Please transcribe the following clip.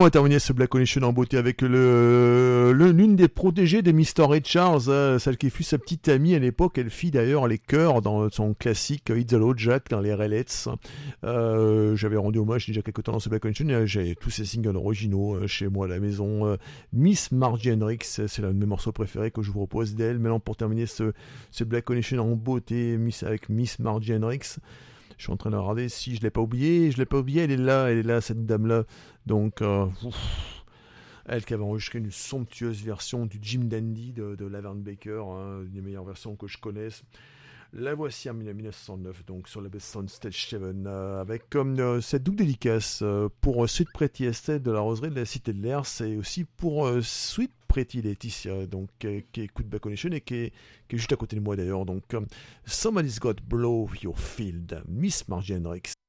On va terminer ce Black Connection en beauté avec l'une des protégées de Mr. Richards, celle qui fut sa petite amie à l'époque. Elle fit d'ailleurs les chœurs dans son classique It's the Low Jack dans les Raelettes. J'avais rendu hommage déjà quelques temps dans ce Black Connection. J'ai tous ces singles originaux chez moi à la maison. Miss Margie Hendrix, c'est l'un de mes morceaux préférés que je vous propose d'elle. Maintenant, pour terminer ce Black Connection en beauté avec Miss Margie Hendrix. Je suis en train de regarder si je l'ai pas oublié. Je l'ai pas oublié, elle est là, cette dame-là. Donc, elle qui avait enregistré une somptueuse version du Jim Dandy de Laverne Baker, une des meilleures versions que je connaisse. La voici en 1969, donc sur la Best Sound Stage 7, avec comme cette double dédicace pour Sweet Pretty Estelle de la Roseraie de la Cité de l'Air, c'est aussi pour Sweet Pretty Laetitia, donc qui écoute Black Connection et qui est juste à côté de moi d'ailleurs. Donc, Somebody's Got Blow Your Field, Miss Margie Hendrix.